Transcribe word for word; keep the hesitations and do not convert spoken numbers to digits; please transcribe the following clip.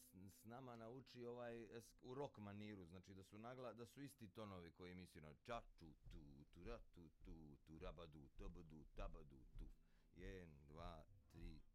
s, s nama nauči ovaj es- u rock maniru, znači da su nagla, da su isti tonovi koji mi sviramo. Ča tu tu tu ra tu tu tu rabadu tabadu tabadu tu. Jedan, dva, tri,